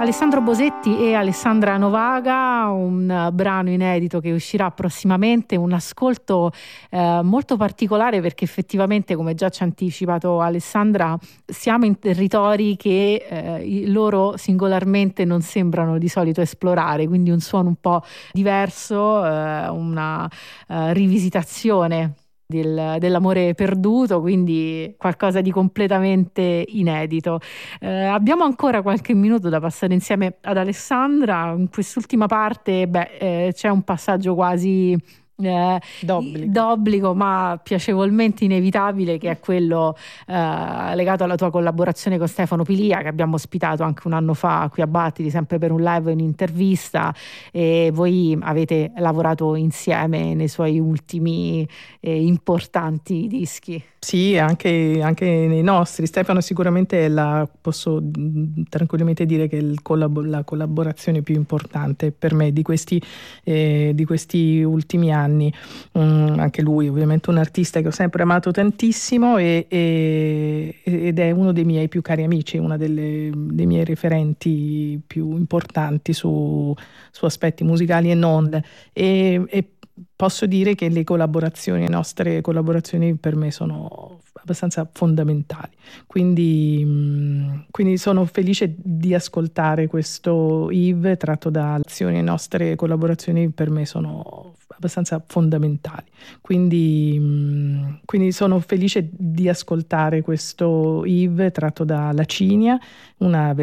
Alessandro Bosetti e Alessandra Novaga, un brano inedito che uscirà prossimamente, un ascolto molto particolare perché effettivamente, come già ci ha anticipato Alessandra, siamo in territori che loro singolarmente non sembrano di solito esplorare, quindi un suono un po' diverso, una rivisitazione dell'amore perduto, quindi qualcosa di completamente inedito. Abbiamo ancora qualche minuto da passare insieme ad Alessandra. In quest'ultima parte c'è un passaggio quasi d'obbligo, ma piacevolmente inevitabile, che è quello legato alla tua collaborazione con Stefano Pilia, che abbiamo ospitato anche un anno fa qui a Battiti, sempre per un live, un'intervista, e voi avete lavorato insieme nei suoi ultimi importanti dischi. Sì, anche nei nostri. Stefano sicuramente posso tranquillamente dire che è la collaborazione più importante per me di questi ultimi anni. Anche lui ovviamente un artista che ho sempre amato tantissimo ed è uno dei miei più cari amici, una dei miei referenti più importanti su aspetti musicali e non. E posso dire che le nostre collaborazioni per me sono abbastanza fondamentali, quindi sono felice di ascoltare questo Yves tratto da azioni. Le nostre collaborazioni per me sono abbastanza fondamentali, quindi sono felice di ascoltare questo Yves tratto da Lacinia, una